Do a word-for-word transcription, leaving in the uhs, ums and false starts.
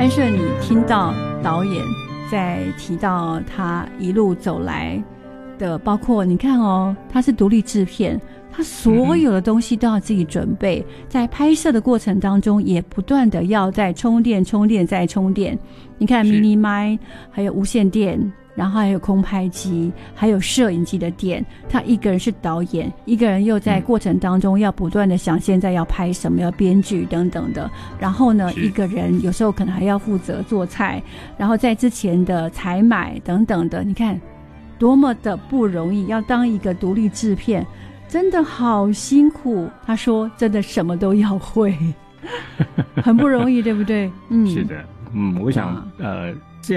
安顺，你听到导演在提到他一路走来的，包括你看哦，他是独立制片，他所有的东西都要自己准备，嗯、在拍摄的过程当中也不断的要在充电、充电再充电。你看迷你麦，还有无线电，然后还有空拍机，还有摄影机的电。他一个人是导演，一个人又在过程当中要不断的想现在要拍什么，要编剧等等的。然后呢，一个人有时候可能还要负责做菜，然后在之前的采买等等的。你看多么的不容易，要当一个独立制片真的好辛苦。他说真的什么都要会很不容易，对不对？ 嗯，是的。嗯，我想呃